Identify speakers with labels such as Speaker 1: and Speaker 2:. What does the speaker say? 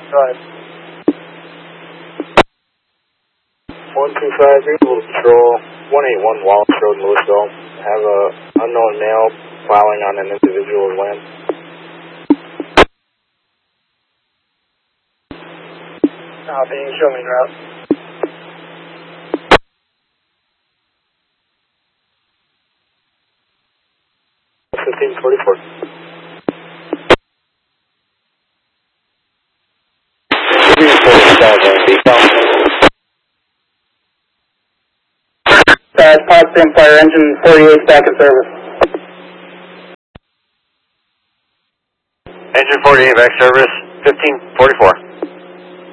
Speaker 1: Go ahead. 125 Greenville Patrol, 181 Wallace Road, Louisville. Have a unknown male plowing on an individual's land. Copy, show me route. 1544. Potsdam Fire Engine 48 back in service.
Speaker 2: Engine 48 back service, 1544.